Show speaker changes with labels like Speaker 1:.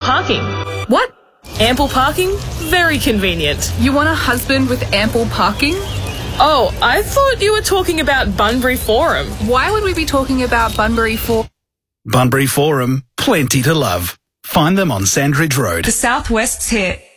Speaker 1: parking.
Speaker 2: What?
Speaker 1: Ample parking? Very convenient.
Speaker 2: You want a husband with ample parking?
Speaker 1: Oh, I thought you were talking about Bunbury Forum.
Speaker 2: Why would we be talking about Bunbury Forum?
Speaker 3: Bunbury Forum, plenty to love. Find them on Sandridge Road.
Speaker 4: The Southwest's hit.